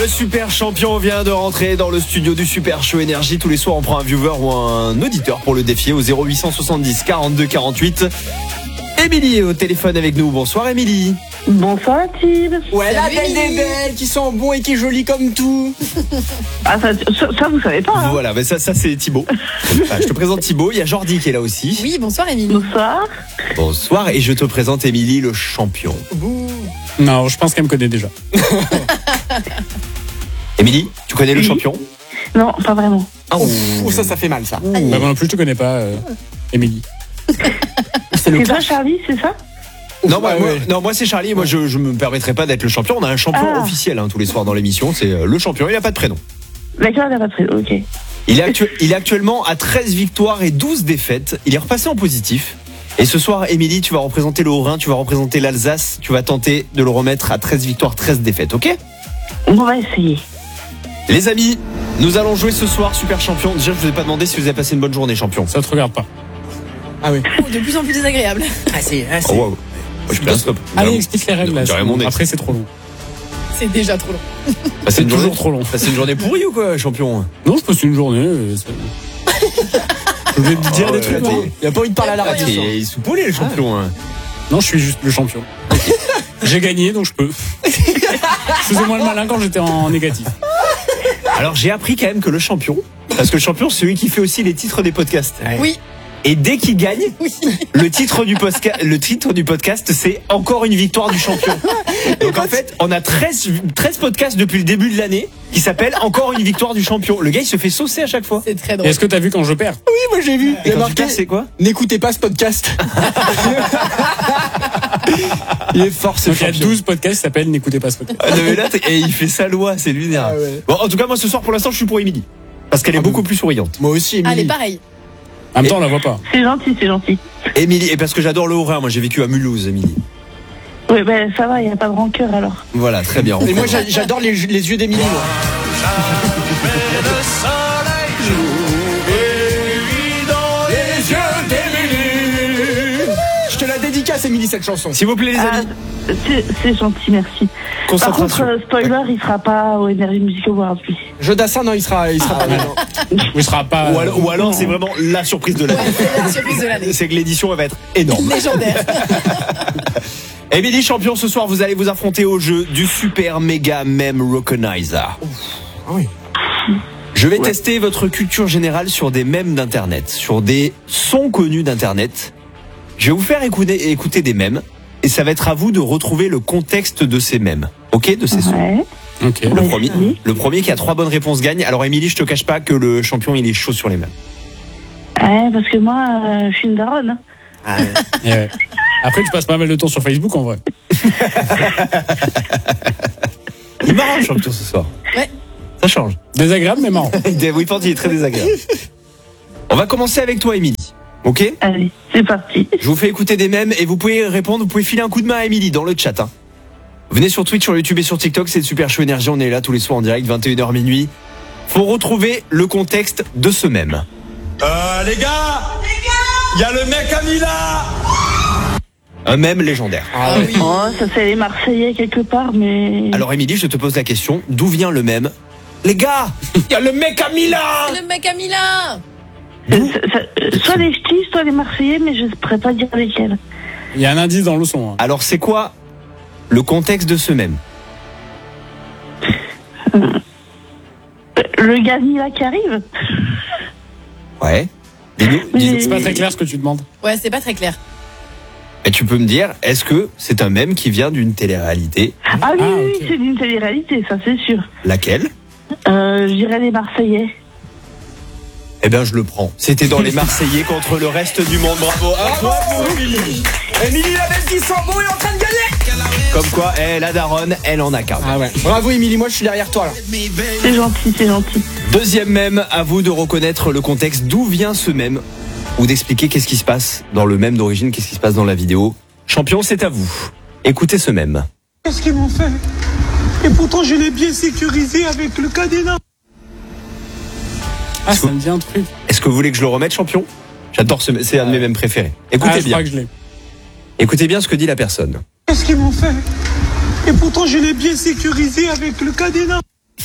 Le super champion vient de rentrer dans le studio du Super Show Énergie. Tous les soirs, on prend un viewer ou un auditeur pour le défier au 0870 42 48. Émilie est au téléphone avec nous. Bonsoir Émilie. Bonsoir Tim. Ouais, la belle des belles, qui sont bons et qui est jolie comme tout. Ah ça vous savez pas hein. Voilà, mais ça c'est Thibaut. Je te présente Thibaut, il y a Jordi qui est là aussi. Oui, bonsoir Émilie. Bonsoir. Bonsoir, et je te présente Émilie, le champion. Non, je pense qu'elle me connaît déjà. Émilie, tu connais le champion? Non, pas vraiment. Ouh, ça fait mal ça. Bah, moi non plus, je te connais pas, Émilie. C'est ça Charlie, c'est ça? Moi c'est Charlie. Moi je me permettrai pas d'être le champion. On a un champion officiel tous les soirs dans l'émission. C'est le champion. Il a pas de prénom. D'accord, il n'a pas de prénom. Ok. Il est actuellement à 13 victoires et 12 défaites. Il est repassé en positif. Et ce soir, Émilie, tu vas représenter le Haut-Rhin, tu vas représenter l'Alsace. Tu vas tenter de le remettre à 13 victoires, 13 défaites. Ok? On va essayer. Les amis, nous allons jouer ce soir Super Champion. Déjà, je vous ai pas demandé si vous avez passé une bonne journée, champion. Ça te regarde pas. Ah oui. De plus en plus désagréable. Oh wow. Je suis bien stop. Allez, explique les règles là. Mon Après, c'est trop long. C'est déjà trop long. C'est toujours trop long. C'est une journée pourrie ou quoi, champion? Non, je passe une journée. Je vais te dire des trucs. Il a pas envie de parler à la radio. Il est sous-polé, le champion. Non, je suis juste le champion. J'ai gagné, donc je peux. Je faisais moins le malin quand j'étais en négatif. Alors, j'ai appris quand même que le champion, parce que le champion, c'est celui qui fait aussi les titres des podcasts. Oui. Et dès qu'il gagne, le titre du podcast, c'est encore une victoire du champion. Donc en fait, on a 13 podcasts depuis le début de l'année qui s'appellent encore une victoire du champion. Le gars, il se fait saucer à chaque fois. C'est très drôle. Est-ce que t'as vu quand je perds? Oui, moi j'ai vu. Il Et a quand tu marqué. perds, c'est quoi? N'écoutez pas ce podcast. Il est fort, ce Donc il y a champion. 12 podcasts qui s'appellent N'écoutez pas ce podcast. Ah, non, mais là, et il fait sa loi, c'est lunaire. Ah ouais. Bon, en tout cas, moi ce soir, pour l'instant, je suis pour Émilie. Parce qu'elle est beaucoup plus souriante. Moi aussi, Émilie. Allez, pareil. En même temps, on la voit pas. C'est gentil, c'est gentil. Émilie, et parce que j'adore le Haut-Rhin, moi j'ai vécu à Mulhouse, Émilie. Oui, ben ça va, il n'y a pas de rancœur alors. Voilà, très bien. Et moi j'adore les yeux d'Émilie. moi. Je te la dédicace, Émilie, cette chanson. S'il vous plaît, les amis. C'est gentil, merci. Par Concentration. contre, spoiler, il sera pas au Energy Music Awards, lui. Jeu d'assin, non, il sera pas mal. Il sera pas. Ou alors c'est vraiment la surprise de l'année. C'est la surprise de l'année. C'est que l'édition elle va être énorme. Légendaire. Émilie, champion, ce soir vous allez vous affronter au jeu du Super Mega Meme Recognizer. Ah oui. Je vais tester votre culture générale sur des mèmes d'internet, sur des sons connus d'internet. Je vais vous faire écouter des mèmes et ça va être à vous de retrouver le contexte de ces mèmes. Ok, de ces sons. Ouais. Ok. Le premier qui a 3 bonnes réponses gagne. Alors Émilie, je te cache pas que le champion il est chaud sur les mèmes. Ouais, parce que moi, je suis une daronne. Et ouais. Après, tu passes pas mal de temps sur Facebook en vrai. Il est marrant le champion ce soir. Ouais. Ça change. Désagréable, mais marrant. Oui, il est très désagréable. On va commencer avec toi Émilie. Ok? Allez, c'est parti. Je vous fais écouter des mèmes et vous pouvez répondre, vous pouvez filer un coup de main à Émilie dans le chat. Venez sur Twitch, sur YouTube et sur TikTok, c'est le Super Show Énergie, on est là tous les soirs en direct, 21h minuit. Faut retrouver le contexte de ce mème. Les gars, il y a le mec à Mila. Un mème légendaire. Ah oui. Oh, ça c'est les Marseillais quelque part, mais... Alors Émilie, je te pose la question, d'où vient le mème? Les gars, il y a le mec à Milan. Le mec à Milan. Soit les ch'tis, soit les Marseillais, mais je ne pourrais pas dire lesquels. Il y a un indice dans le son. Hein. Alors c'est quoi le contexte de ce mème? Le gars Mila qui arrive. Ouais. Dis-nous. C'est pas très clair ce que tu demandes. Ouais, c'est pas très clair. Et tu peux me dire, est-ce que c'est un mème qui vient d'une télé-réalité? Ah oui, oui, ok. c'est d'une télé-réalité, ça c'est sûr. Laquelle? Je dirais les Marseillais. Eh bien, je le prends. C'était dans les Marseillais contre le reste du monde. Bravo. À toi, Émilie. Émilie, la belle qui sent bon, est en train de gagner. Comme quoi, la daronne, elle en a qu'un. Ah ouais. Bravo, Émilie, moi je suis derrière toi là. C'est gentil, c'est gentil. Deuxième mème, à vous de reconnaître le contexte. D'où vient ce mème? Ou d'expliquer qu'est-ce qui se passe dans le mème d'origine, qu'est-ce qui se passe dans la vidéo. Champion, c'est à vous. Écoutez ce mème. Qu'est-ce qu'ils m'ont fait? Et pourtant je l'ai bien sécurisé avec le cadenas. Ah, ça me dit un truc. Est-ce que vous voulez que je le remette, champion? J'adore ce mème, c'est un de mes mèmes préférés. Écoutez Je bien. crois que je l'ai. Écoutez bien ce que dit la personne. Qu'est-ce qu'ils m'ont fait? Et pourtant je l'ai bien sécurisé avec le cadenas.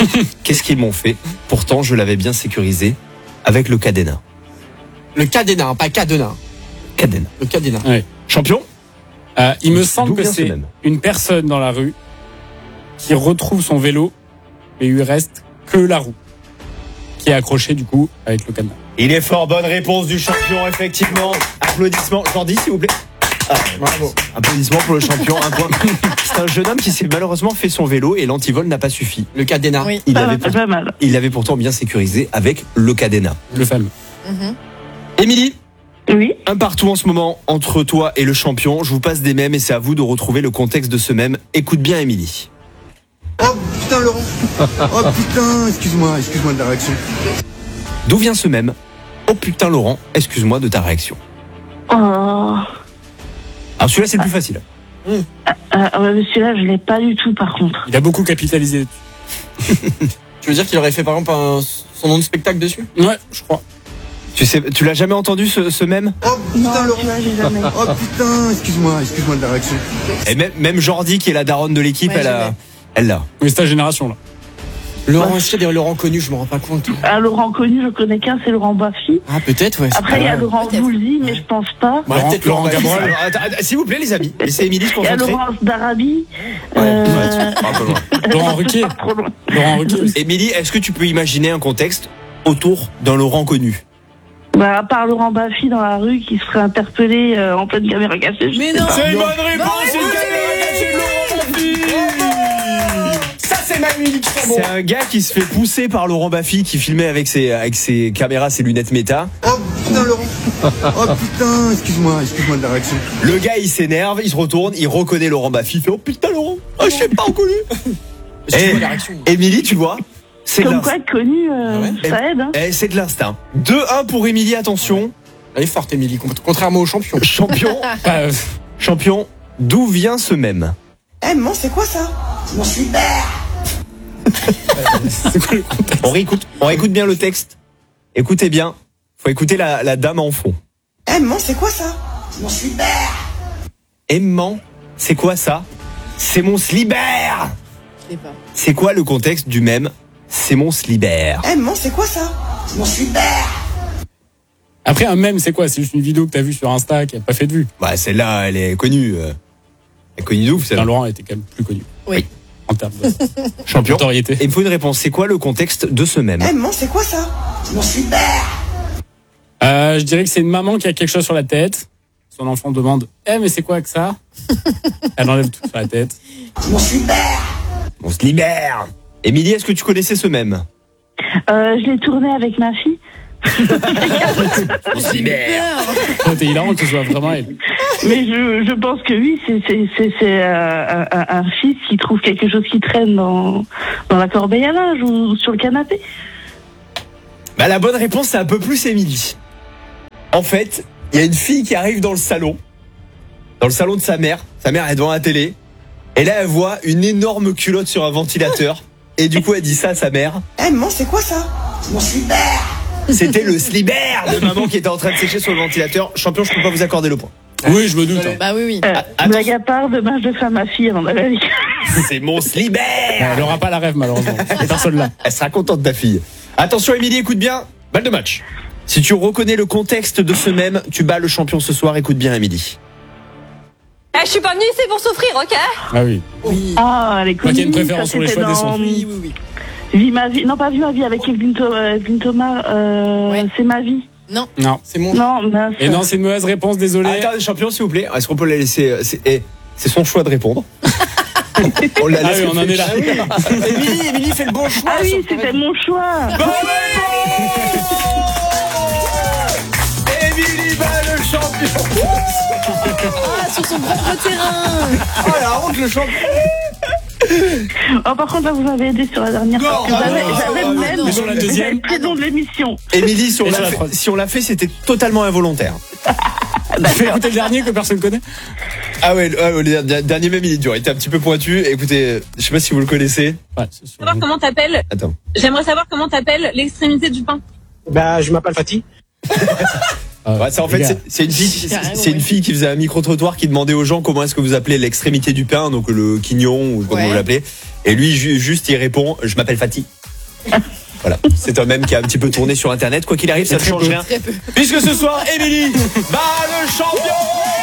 Qu'est-ce qu'ils m'ont fait? Pourtant, je l'avais bien sécurisé avec le cadenas. Le cadenas, hein, pas cadenas. Cadenas. Le cadenas. Ouais. Champion? Il me semble D'où que vient ce c'est même une personne dans la rue qui retrouve son vélo et il lui reste que la roue qui est accrochée du coup avec le cadenas. Il est fort, bonne réponse du champion, effectivement. Applaudissements. Jordi, s'il vous plaît. Ah, Bravo. applaudissements pour le champion, un point. C'est un jeune homme qui s'est malheureusement fait son vélo et l'antivol n'a pas suffi. Le cadenas. Oui. Pas mal. Il l'avait pourtant bien sécurisé avec le cadenas. Le fameux. Émilie, Oui. un partout en ce moment entre toi et le champion. Je vous passe des mèmes et c'est à vous de retrouver le contexte de ce mème. Écoute bien, Émilie. Oh putain Laurent. Oh putain, excuse-moi de la réaction. D'où vient ce mème? Oh putain, Laurent, excuse-moi de ta réaction. Oh. Alors celui-là, c'est le plus facile. Ouais, celui-là, je l'ai pas du tout, par contre. Il a beaucoup capitalisé. Tu veux dire qu'il aurait fait par exemple son nom de spectacle dessus? Ouais, je crois. Tu l'as jamais entendu ce mème? Oh Non, putain Laurent. celui-là, j'ai jamais. Oh putain, excuse-moi de la réaction. Et même Jordi, qui est la daronne de l'équipe, Ouais, elle l'a. Oui, c'est ta génération là. Laurent, est-ce qu'il y a des Laurent connus? Je me rends pas compte. Ah, Laurent connu, je connais qu'un, c'est Laurent Baffy. Ah, peut-être, ouais. Après, il y a Laurent peut-être. Voulzy, mais je pense pas. Bah, peut-être Laurent Laurent Gabrol. Alors, attends, s'il vous plaît, les amis, laissez Émilie se Il y a concentrer. Laurence d'Arabie. Un peu loin. Laurent Ruquier. Trop loin. Laurent Ruquier aussi. Émilie, est-ce que tu peux imaginer un contexte autour d'un Laurent connu? Bah, à part Laurent Baffy dans la rue qui se ferait interpeller en pleine caméra cachée. Mais non. C'est une bonne réponse, c'est une caméra cachée de Laurent Baffy. Ça, c'est Manu Luxembourg. C'est un gars qui se fait pousser par Laurent Baffy qui filmait avec ses caméras, ses lunettes méta. Oh putain Laurent. Oh putain, excuse-moi de la réaction. Le gars il s'énerve, il se retourne, il reconnaît Laurent Baffy, il fait oh putain Laurent, oh, je sais pas reconnu. Excuse-moi la réaction. Émilie, tu vois, c'est de Comme quoi, l'instinct. connu, ouais. ça aide. Hein. C'est de l'instinct. 2-1 pour Émilie, attention. Elle est forte, Émilie, contrairement au champion. Champion, Euh, champion, d'où vient ce mème? Eh maman, c'est quoi ça? Mon slipper. On réécoute bien le texte. Écoutez bien, faut écouter la dame en fond. Eh maman, c'est quoi ça? Mon slipper. Aimant, c'est quoi ça? C'est mon slibert. Je sais pas. C'est quoi le contexte du mème? C'est mon slibert. Eh maman, c'est quoi ça? Mon slipper. Après, un mème, c'est quoi? C'est juste une vidéo que t'as vue sur Insta qui a pas fait de vue. Bah celle-là, elle est connue. Elle est connue d'ouf, Enfin, celle-là. Laurent était quand même plus connu. Oui. En termes de Champion. notoriété. Et il me faut une réponse. C'est quoi le contexte de ce mème? Eh maman, c'est quoi ça? Mon slipper. Je dirais que c'est une maman qui a quelque chose sur la tête. Son enfant demande mais c'est quoi que ça? Elle enlève tout sur la tête. Mon slipper. On se libère. Émilie, est-ce que tu connaissais ce mème? Je l'ai tourné avec ma fille. On se libère. T'es hilarant que ce soit vraiment elle. Mais je pense que oui, c'est un fils qui trouve quelque chose qui traîne dans la corbeille à linge ou sur le canapé. Bah la bonne réponse, c'est un peu plus Émilie. En fait, il y a une fille qui arrive dans le salon de sa mère. Sa mère est devant la télé. Et là, elle voit une énorme culotte sur un ventilateur. Et du coup, elle dit ça à sa mère. Eh maman, c'est quoi ça? Mon slipper. C'était le slibert de maman qui était en train de sécher sur le ventilateur. Champion, je peux pas vous accorder le point. Oui, je me doute. hein. Bah oui, oui. Blague à part, demain je fais à ma fille avant d'aller avec. C'est mon slibert. Elle aura pas la rêve, malheureusement. Personne là. Elle sera contente de ta fille. Attention, Émilie, écoute bien. Balle de match. Si tu reconnais le contexte de ce mème, tu bats le champion ce soir. Écoute bien, Émilie. Je suis pas venue ici pour souffrir, ok? Ah oui. Oui. Ah, elle est Toi qui as une connue. préférence ça, sur les c'était choix des sons. dans Oui, oui, oui. Vie ma vie. Non, pas Vie ma vie avec Evelyne Thomas. Ouais. C'est ma vie. Non. Non. C'est mon. Non, mince. Et non, c'est une mauvaise réponse, désolé. Attends, champion, s'il vous plaît. Est-ce qu'on peut la laisser c'est son choix de répondre. On la Ah laisse oui, on en est là. Émilie fait le bon choix. Ah oui, sur- c'était mon choix. Émilie bat le champion. Ah, sur son propre terrain. Oh la honte, le champion. Oh, par contre, là, vous m'avez aidé sur la dernière. Parce que j'avais le même. Mais sur la deuxième. J'avais le prénom de l'émission. Émilie, si on Et l'a sur la fait, troisième. si on l'a fait, c'était totalement involontaire. Fais écouter le dernier que personne connaît. Ah ouais, le dernier même, il est dur. Il était un petit peu pointu. Écoutez, je sais pas si vous le connaissez. Ouais, c'est sûr. Savoir comment t'appelles. Attends. J'aimerais savoir comment t'appelles l'extrémité du pain. Bah, je m'appelle Fatih. Ouais, c'est en fait c'est une fille qui faisait un micro-trottoir qui demandait aux gens comment est-ce que vous appelez l'extrémité du pain, donc le quignon ou comment vous l'appelez. Et lui juste il répond je m'appelle Fatih. Voilà, c'est un mème qui a un petit peu tourné sur internet. Quoi qu'il arrive, ça ne change rien. Puisque ce soir, Émilie bat le champion.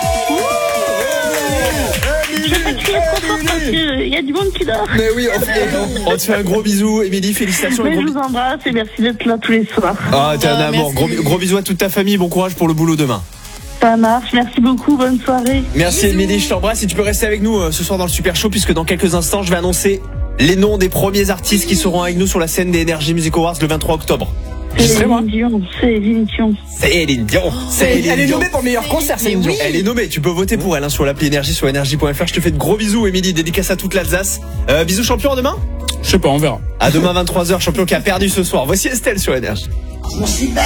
Il y a du monde qui dort. Mais oui, on te fait un gros bisou, Émilie, félicitations. Mais je vous embrasse et merci d'être là tous les soirs. Ah, t'es un amour. Gros bisous à toute ta famille, bon courage pour le boulot demain. Ça marche, merci beaucoup, bonne soirée. Merci Émilie, je t'embrasse et tu peux rester avec nous ce soir dans le Super Show puisque dans quelques instants, je vais annoncer les noms des premiers artistes qui seront avec nous sur la scène des Energy Music Awards le 23 octobre. Céline Dion. Elle est nommée pour le meilleur concert, Céline Dion. Elle est nommée, tu peux voter pour elle sur l'appli Énergie sur énergie.fr. Je te fais de gros bisous, Émilie, dédicace à toute l'Alsace. Bisous champion à demain. Je sais pas, on verra. À demain 23h, champion qui a perdu ce soir. Voici Estelle sur Énergie. Je suis belle.